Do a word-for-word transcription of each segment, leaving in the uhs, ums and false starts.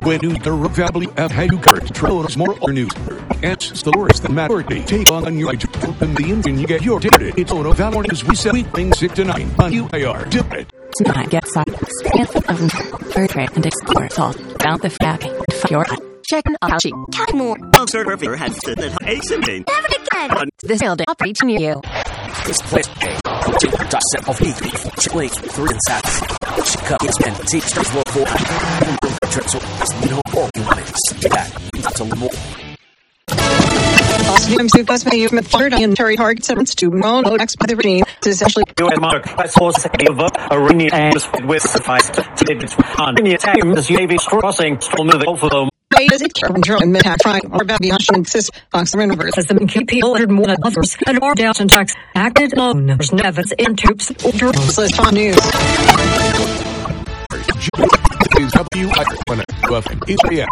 when you the family have had you covered. Trolls more or news. It's the worst that matter. Take on your open the engine, you get your ticket. It's Auto Valor because we sell things six to nine on U A R. Do it. Tonight, get silence. Further and explore thought about the fact and your checking out she cat more. Observer for has stood at ace and pain. Never again. This building operates near you. This place, hey, two dust of heat, chilling through and sat. She cut his pen, see, starts low for so you know, all you want is that. That's a little more. Austin Super Pay of Third and Terry Hart sentence to mono X by the regime to essentially do a mark. I suppose a rainy and with suffice to David's on the attack. This U A V crossing still moving over them. Why does it care control and attack trying or about beyond insist Fox Renoverse as the people heard more than others and more down and tax acted alone. There's no evidence in troops or so it's fun news. Is W I Buffin Israel.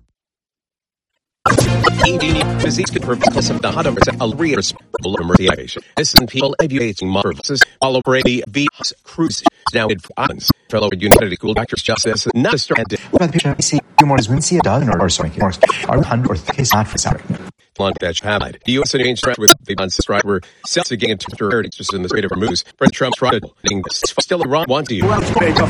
Disease could prevent some of the hot overs a irresponsible remediation. This and people aviating marvels all over the V cruise now in France. Fellow United Cool Doctors Justice not distracted. What about the picture? See, you more as when see a dog or sorry, or are hundred or case not for salary. Blunt Dash Habit. The U S Attorney threat with the subscriber sells again into her interest in the Strait of Hormuz. President Trump's tried still Iran want to you. Or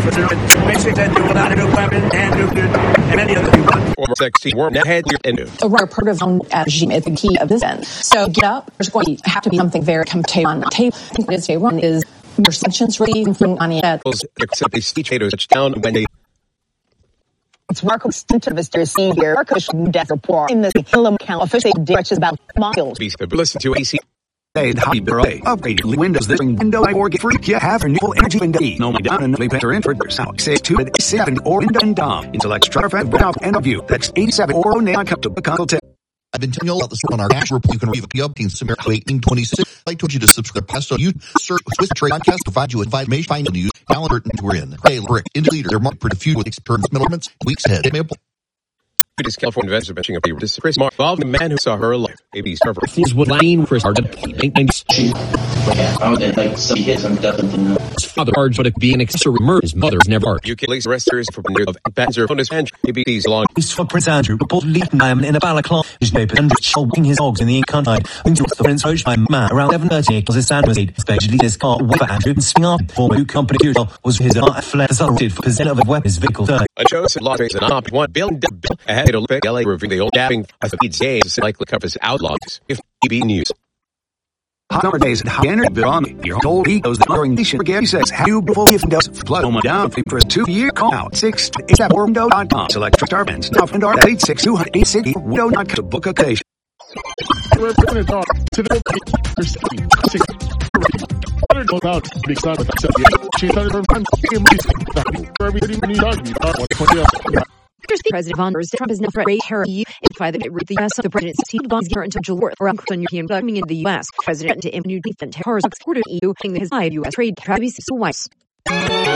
sexy worm head and a rare part of the regime is the key of this end. So get up. There's going to have to be something very tempting on the table. I think what is one is your sanctions really from on the head. Except they speech haters touchdown when they. It's Marco Stinton of the sea here. Marco's death report in the Hillam account officially directions about Michael. Listen to A C. Hey, Hobby Beret. Upgraded Windows this window I or get free. Yeah, have renewable energy window. No, my down and paper in for yourself. Say two at seven or window and down. Intellect Strata Brown and of you. That's eighty-seven or now come to a consult. I've been telling you all about this on our cash report. You can read the updates Samir eighteen twenty-six. I told you to subscribe. So you search Swiss Trade Podcast to provide you information, find news, calendar, and we're in. Hey, Brick, into leader. They're marked for the few with experienced middlements. Weeks ahead. It may apply. It is California investor benching of this is Chris Mark involved the man who saw her alive. A B server. Things would Lane first started. She like some hits and definitely. Father charged with being an accessory murder. His mother's never heard. U K police arresters for near of Panzer on his hand. A B C's long. East for Prince Andrew reportedly diamond in a balaclava. His paper and showing his hogs in the country. Into the Prince Roach by man around eleven thirty acres his sand was aid. Especially this car for Andrew and swing up. Former new company Hero was his art fled assaulted for possession of a weapons vehicle. A chose lot raise an op one billion bill ahead of L A review the old dabbing as the beats days likely covers outlaws. If E B News. Hot number days and high energy on your whole egos the during the spaghetti says how you before if does flood on my down for a two year call out six eight seven window dot com select star and stuff and eight six two eight six window not to book occasion. We're going to talk to the I don't know about big start with that. She started from time for everybody when you talk to me. President Von der Trump is now for a Harry by the the U S the president's seat guns guarantee to war around European coming in the U S president to new defense terrors exported E U in his side U S trade strategies so wise.